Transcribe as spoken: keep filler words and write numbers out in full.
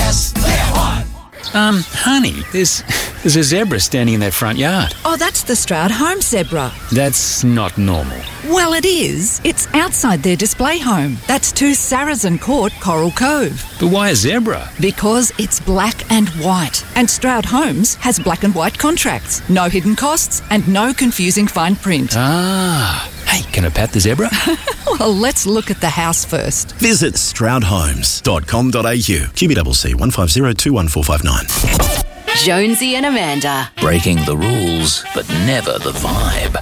yes, they're hot. Um, honey, there's there's a zebra standing in their front yard. Oh, that's the Stroud home zebra. That's not normal. Well, it is. It's outside their display home. That's two Saracen Court, Coral Cove. But why a zebra? Because it's black and white. And Stroud Homes has black and white contracts. No hidden costs and no confusing fine print. Ah. Hey, can I pat the zebra? Well, let's look at the house first. Visit stroud homes dot com dot a u. Q B C C one five zero two one four five nine. Jonesy and Amanda. Breaking the rules, but never the vibe.